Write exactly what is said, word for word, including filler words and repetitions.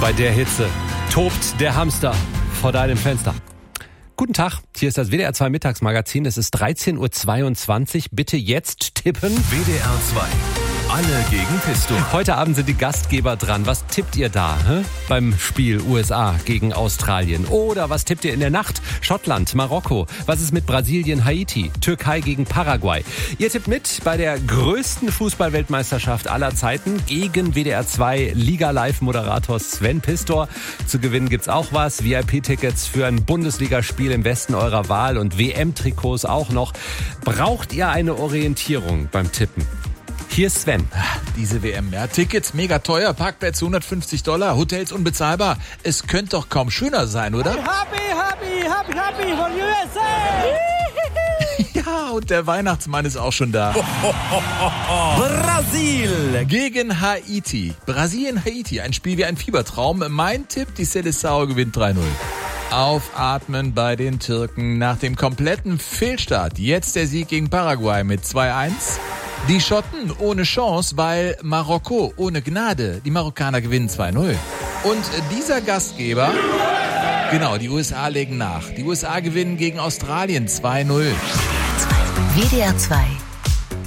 Bei der Hitze tobt der Hamster vor deinem Fenster. Guten Tag, hier ist das W D R zwei Mittagsmagazin. Es ist dreizehn Uhr zweiundzwanzig. Bitte jetzt tippen. W D R zwei. Alle gegen Pistor. Heute Abend sind die Gastgeber dran. Was tippt ihr da hä? beim Spiel U S A gegen Australien? Oder was tippt ihr in der Nacht? Schottland, Marokko. Was ist mit Brasilien, Haiti? Türkei gegen Paraguay. Ihr tippt mit bei der größten Fußball-Weltmeisterschaft aller Zeiten gegen W D R zwei Liga-Live-Moderator Sven Pistor. Zu gewinnen gibt's auch was. V I P-Tickets für ein Bundesligaspiel im Westen eurer Wahl und W M-Trikots auch noch. Braucht ihr eine Orientierung beim Tippen? Hier ist Sven. Diese W M, ja, Tickets mega teuer, Parkplätze hundertfünfzig Dollar, Hotels unbezahlbar. Es könnte doch kaum schöner sein, oder? Happy, happy, happy, happy von U S A! Ja, und der Weihnachtsmann ist auch schon da. Brasil! Gegen Haiti. Brasilien, Haiti, ein Spiel wie ein Fiebertraum. Mein Tipp, die Seleção gewinnt drei null. Aufatmen bei den Türken nach dem kompletten Fehlstart. Jetzt der Sieg gegen Paraguay mit zwei eins. Die Schotten ohne Chance, weil Marokko ohne Gnade. Die Marokkaner gewinnen zwei null. Und dieser Gastgeber, genau, die U S A legen nach. Die U S A gewinnen gegen Australien zwei null. W D R zwei